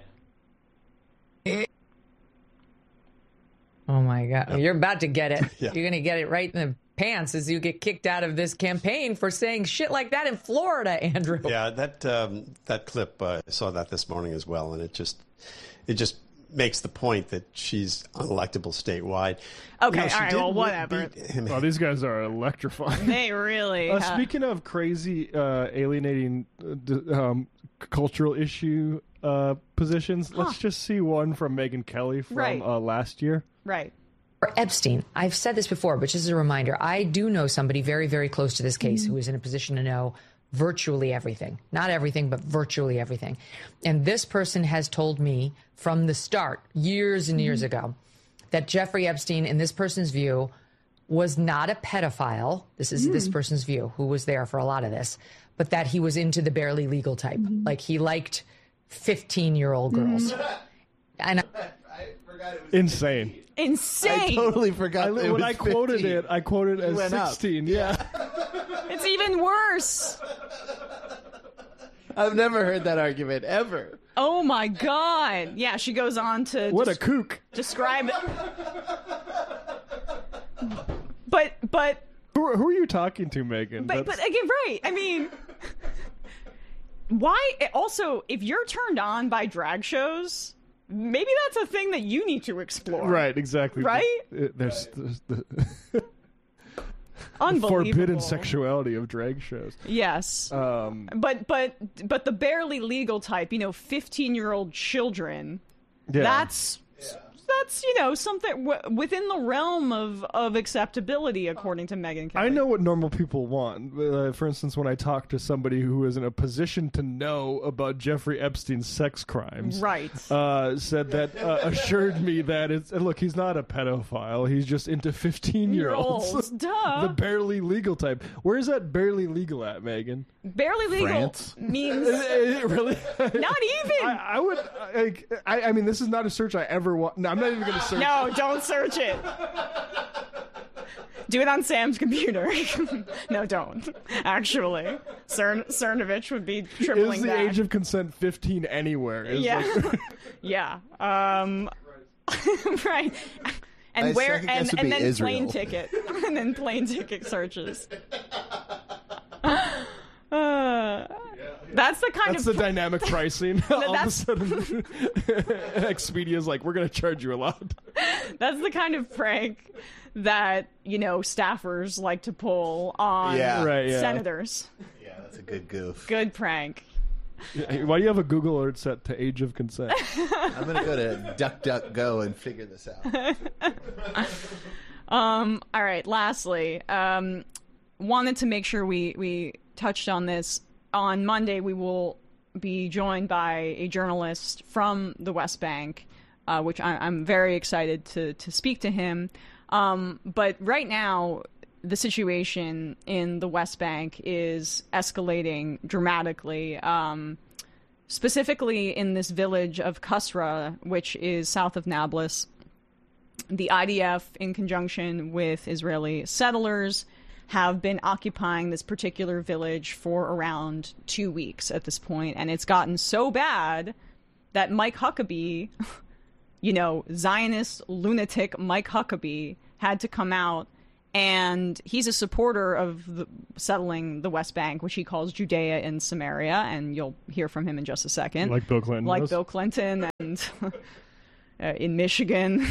Oh my God! You're about to get it. Yeah. You're going to get it right in the pants as you get kicked out of this campaign for saying shit like that in Florida, Andrew. Yeah, that um, that clip, uh, I saw that this morning as well, and it just it just makes the point that she's unelectable statewide. Okay, you know, all right, well, whatever. Oh, these guys are electrifying. They really. Uh, have... Speaking of crazy, uh, alienating, uh, d- um, cultural issue uh, positions, huh. let's just see one from Megyn Kelly from right. uh, last year. Right. For Epstein, I've said this before, but just as a reminder, I do know somebody very, very close to this case mm-hmm. who is in a position to know virtually everything. Not everything, but virtually everything. And this person has told me from the start, years and years mm-hmm. ago, that Jeffrey Epstein, in this person's view, was not a pedophile. This is mm. this person's view, who was there for a lot of this, but that he was into the barely legal type. Mm-hmm. Like he liked fifteen-year-old girls. Mm-hmm. And I, I forgot it was insane. Insane. I totally forgot. I, it when was I quoted fifteen. it, I quoted it You as went sixteen. Up. Yeah. It's even worse. I've never heard that argument ever. Oh my God! Yeah, she goes on to what des- a kook. Describe it. But but who, who are you talking to, Megyn? But That's... but again, right? I mean, why? Also, if you're turned on by drag shows, maybe that's a thing that you need to explore. Right? Exactly. Right? There's, there's the. Unbelievable. Forbidden sexuality of drag shows. Yes. Um, but but but the barely legal type, you know, fifteen-year-old children. Yeah. That's yeah. that's you know something w- within the realm of, of acceptability, according to Megyn Kelly. I know what normal people want. Uh, for instance, when I talk to somebody who is in a position to know about Jeffrey Epstein's sex crimes, right? Uh, said that uh, assured me that it's and look, he's not a pedophile. He's just into fifteen-year-olds. Duh. The barely legal type. Where is that barely legal at, Megyn? Barely legal France? means really not even. I, I would. Like, I, I mean, this is not a search I ever want. No, I'm not even going to search. No, it. don't search it. Do it on Sam's computer. No, don't. Actually, Cern- Cernovich would be tripling Is the that. age of consent fifteen anywhere? Is yeah, like... yeah. Um, right. And My where second guess and, would and be then Israel. plane ticket and then plane ticket searches. Uh, that's the kind That's of the dynamic pricing. All of a that's- sudden, Expedia's like, we're going to charge you a lot. That's the kind of prank that, you know, staffers like to pull on Yeah. Right, yeah. senators. Yeah, that's a good goof. Good prank. Why do you have a Google alert set to age of consent? I'm gonna go to DuckDuckGo and figure this out. um. All right. Lastly, um, wanted to make sure we we touched on this. On Monday, we will be joined by a journalist from the West Bank, uh, which I, I'm very excited to to speak to him. Um, but right now, the situation in the West Bank is escalating dramatically, um, specifically in this village of Qusra, which is south of Nablus. The I D F, in conjunction with Israeli settlers, have been occupying this particular village for around two weeks at this point, and it's gotten so bad that Mike Huckabee, you know, Zionist lunatic Mike Huckabee, had to come out, and he's a supporter of the, settling the West Bank, which he calls Judea and Samaria, and you'll hear from him in just a second. Like Bill Clinton Like was. Bill Clinton, and uh, in Michigan.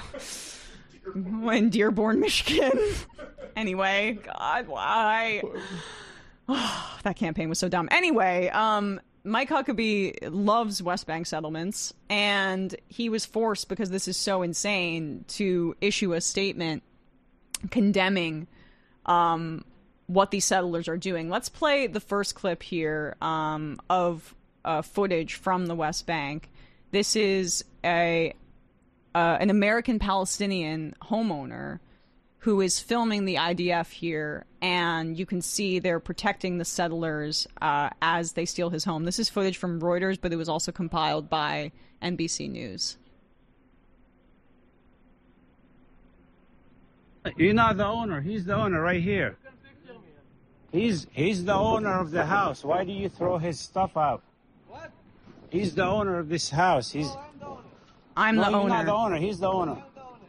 In Dearborn, Michigan. Anyway, God, why? Oh, that campaign was so dumb. Anyway, um, Mike Huckabee loves West Bank settlements, and he was forced, because this is so insane, to issue a statement condemning um, what these settlers are doing. Let's play the first clip here um, of uh, footage from the West Bank. This is a uh, an American-Palestinian homeowner who is filming the I D F here, and you can see they're protecting the settlers uh, as they steal his home. This is footage from Reuters, but it was also compiled by N B C News. You're not the owner. He's the owner right here. He's he's the owner of the house. Why do you throw his stuff out? What? He's the owner of this house. He's. I'm no, the you're owner. not the owner. He's the owner.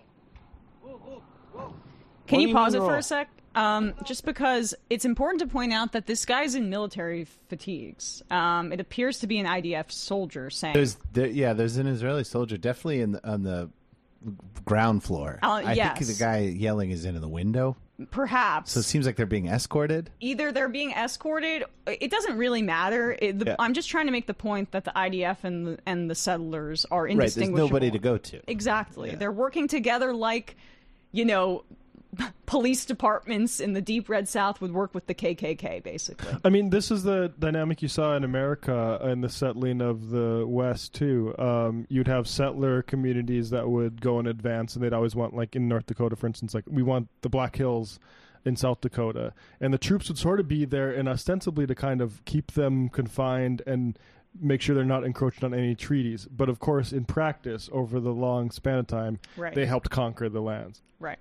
Can What you do you pause mean, it for Ro? a sec? Um, just because it's important to point out that this guy's in military fatigues. Um, it appears to be an I D F soldier saying... There's, there, yeah, there's an Israeli soldier definitely in the, on the ground floor. Uh, I yes. think the guy yelling is in the window. Perhaps. So it seems like they're being escorted. Either they're being escorted. It doesn't really matter. It, the, Yeah. I'm just trying to make the point that the I D F and the, and the settlers are Right, there's indistinguishable. nobody to go to. Exactly. They're working together like, you know, police departments in the deep red South would work with the K K K, basically. I mean, this is the dynamic you saw in America in the settling of the West, too. Um, you'd have settler communities that would go in advance, and they'd always want, like in North Dakota, for instance, like we want the Black Hills in South Dakota. And the troops would sort of be there, and ostensibly to kind of keep them confined and make sure they're not encroaching on any treaties. But of course, in practice, over the long span of time, Right. they helped conquer the lands. Right.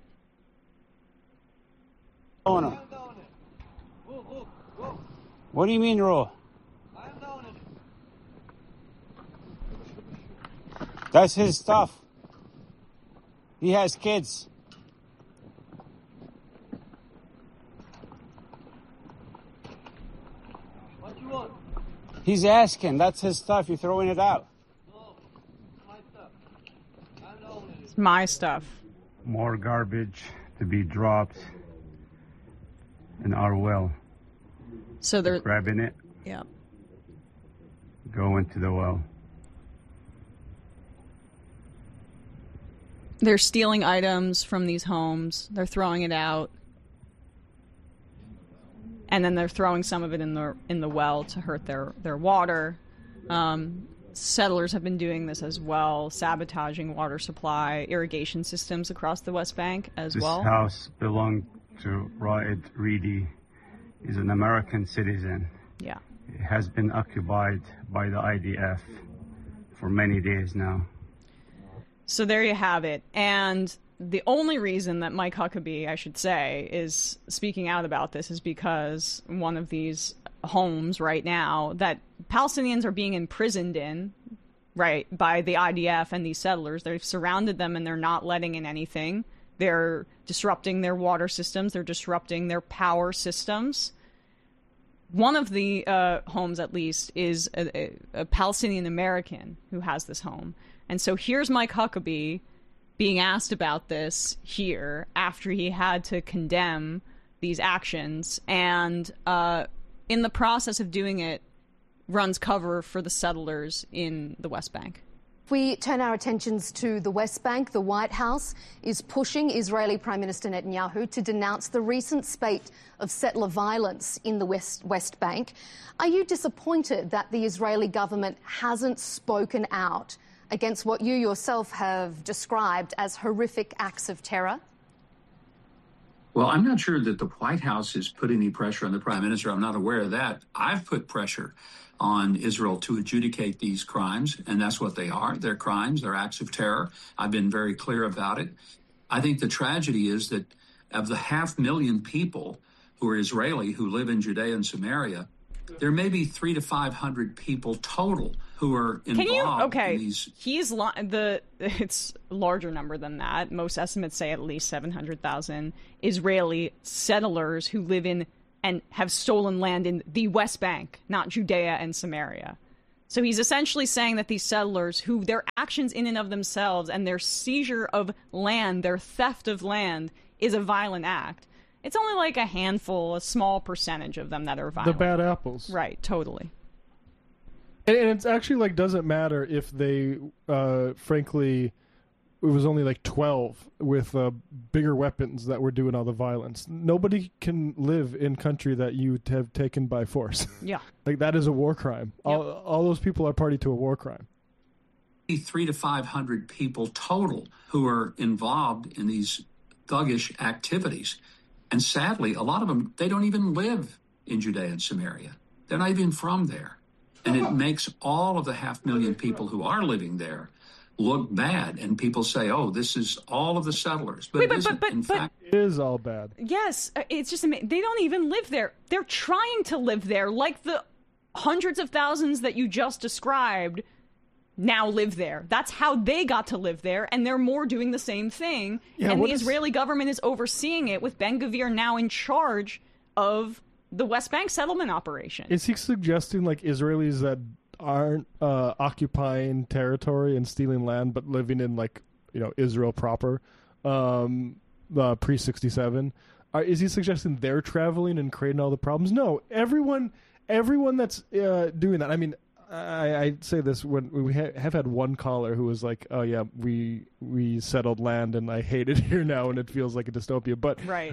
Owner. What do you mean, Ro? That's his stuff. He has kids. What you want? He's asking. That's his stuff. You're throwing it out. It's my stuff. More garbage to be dropped in our well. So they're grabbing it, Yeah. go into the well. They're stealing items from these homes. They're throwing it out. And then they're throwing some of it in the in the well to hurt their, their water. Um, settlers have been doing this as well, sabotaging water supply, irrigation systems across the West Bank as This well. house belonged to Raed Reedy. He's an American citizen. Yeah. It has been occupied by the I D F for many days now. So there you have it. And the only reason that Mike Huckabee, I should say, is speaking out about this is because one of these homes right now that Palestinians are being imprisoned in, right, by the I D F and these settlers. They've surrounded them and they're not letting in anything. They're disrupting their water systems. They're disrupting their power systems. One of the uh, homes, at least, is a, a, a Palestinian American who has this home. And so here's Mike Huckabee being asked about this here after he had to condemn these actions. And uh, in the process of doing it, runs cover for the settlers in the West Bank. If we turn our attentions to the West Bank, the White House is pushing Israeli Prime Minister Netanyahu to denounce the recent spate of settler violence in the West, West Bank. Are you disappointed that the Israeli government hasn't spoken out against what you yourself have described as horrific acts of terror? Well, I'm not sure that the White House has put any pressure on the prime minister. I'm not aware of that. I've put pressure on Israel to adjudicate these crimes, and that's what they are. They're crimes. They're acts of terror. I've been very clear about it. I think the tragedy is that of the half million people who are Israeli who live in Judea and Samaria, there may be three to five hundred people total who are involved. Can you? Okay, in these... he's li- the. It's a larger number than that. Most estimates say at least seven hundred thousand Israeli settlers who live in and have stolen land in the West Bank, not Judea and Samaria. So he's essentially saying that these settlers, who their actions in and of themselves and their seizure of land, their theft of land, is a violent act. It's only like a handful, a small percentage of them that are violent. The bad apples. Right, totally. And, and it's actually like doesn't matter if they, uh, frankly, it was only like twelve with uh, bigger weapons that were doing all the violence. Nobody can live in country that you have taken by force. Yeah. Like that is a war crime. Yep. All, all those people are party to a war crime. Three to five hundred people total who are involved in these thuggish activities. And sadly, a lot of them, they don't even live in Judea and Samaria. They're not even from there. And it makes all of the half million people who are living there look bad. And people say, oh, this is all of the settlers. But Wait, it but, isn't. but, but, in but, fact, it is all bad. Yes, it's just amazing. They don't even live there. They're trying to live there, like the hundreds of thousands that you just described now live there. That's how they got to live there, and they're more doing the same thing. Yeah, and the is... Israeli government is overseeing it, with Ben-Gvir now in charge of the West Bank settlement operation. Is he suggesting like Israelis that aren't uh, occupying territory and stealing land, but living in like you know Israel proper, um, uh, pre sixty-seven? Are, is he suggesting they're traveling and creating all the problems? No, everyone, everyone that's uh, doing that. I mean. I, I say this when we ha- have had one caller who was like, "Oh yeah, we we settled land and I hate it here now and it feels like a dystopia." But right,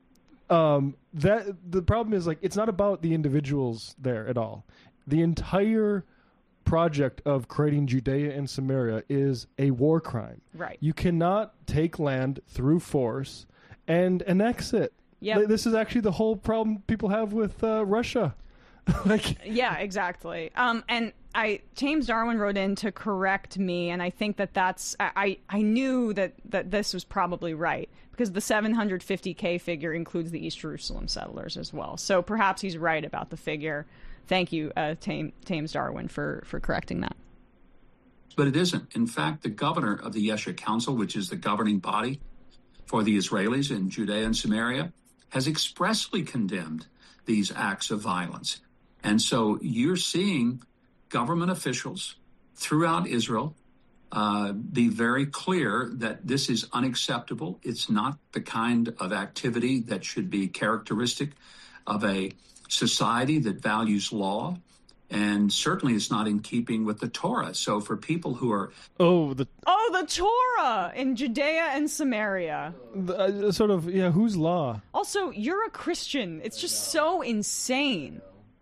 um, that the problem is like it's not about the individuals there at all. The entire project of creating Judea and Samaria is a war crime. Right, you cannot take land through force and annex it. Yeah, this is actually the whole problem people have with uh, Russia. like, yeah, exactly. Um, and I James Darwin wrote in to correct me, and I think that that's I I knew that that this was probably right because the seven hundred fifty K figure includes the East Jerusalem settlers as well. So perhaps he's right about the figure. Thank you, uh, Tame, James Darwin, for for correcting that. But it isn't. In fact, the governor of the Yesha Council, which is the governing body for the Israelis in Judea and Samaria, has expressly condemned these acts of violence. And so you're seeing government officials throughout Israel uh, be very clear that this is unacceptable. It's not the kind of activity that should be characteristic of a society that values law. And certainly it's not in keeping with the Torah. So for people who are... Oh, the... Oh, the Torah in Judea and Samaria. The, uh, sort of, yeah, whose law? Also, you're a Christian. It's just so insane.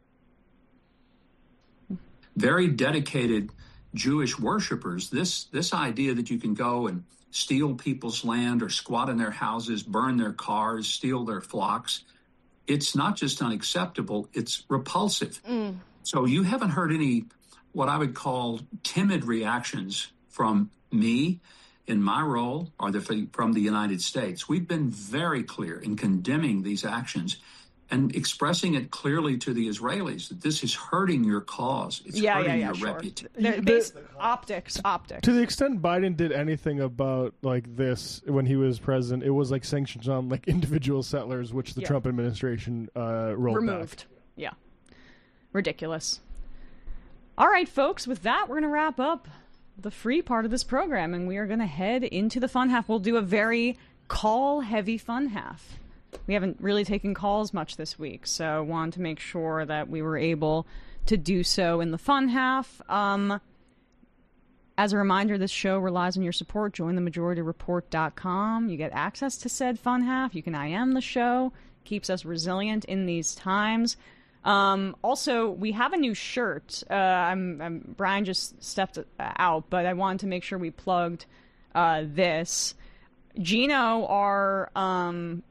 Very dedicated Jewish worshipers, this this idea that you can go and steal people's land or squat in their houses, burn their cars, steal their flocks, it's not just unacceptable, it's repulsive. Mm. So you haven't heard any what I would call timid reactions from me in my role or the, from the United States. We've been very clear in condemning these actions and expressing it clearly to the Israelis that this is hurting your cause. It's yeah, hurting yeah, yeah, your sure. reputation. Based, optics, optics. To the extent Biden did anything about like this when he was president, it was like sanctions on like individual settlers, which the yeah. Trump administration uh, rolled removed. Back. Yeah, ridiculous. All right, folks. With that, we're going to wrap up the free part of this program, and we are going to head into the fun half. We'll do a very call-heavy fun half. We haven't really taken calls much this week, so I wanted to make sure that we were able to do so in the fun half. Um, as a reminder, this show relies on your support. Join the majority report dot com. You get access to said fun half. You can I M the show. Keeps us resilient in these times. Um, also, we have a new shirt. Uh, I'm, I'm Brian just stepped out, but I wanted to make sure we plugged uh, this. Gino, our... Um,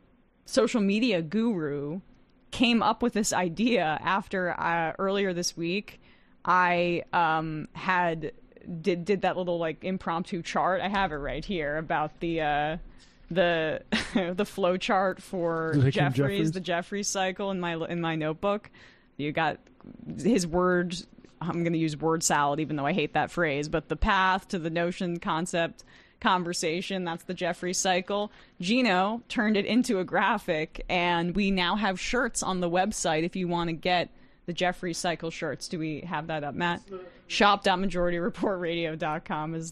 social media guru came up with this idea after uh, earlier this week I um, had did did that little like impromptu chart. I have it right here about the uh, the the flow chart for Jeffries, Jeffries, the Jeffries cycle in my in my notebook. You got his words. I'm going to use word salad, even though I hate that phrase. But the path to the notion, concept, conversation, that's the Jeffries cycle. Gino turned it into a graphic, and we now have shirts on the website if you want to get the Jeffries cycle shirts. Do we have that up, Matt? Shop dot majority report radio dot com is